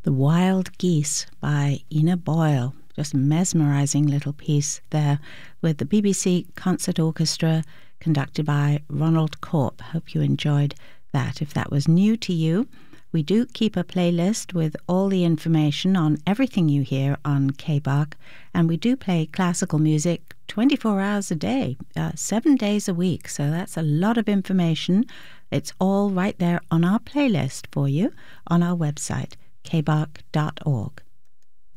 The Wild Geese by Ina Boyle. Just a mesmerising little piece there with the BBC Concert Orchestra conducted by Ronald Corp. Hope you enjoyed that. If that was new to you, we do keep a playlist with all the information on everything you hear on KBARC, and we do play classical music 24 hours a day, 7 days a week. So that's a lot of information. It's all right there on our playlist for you on our website, kbark.org.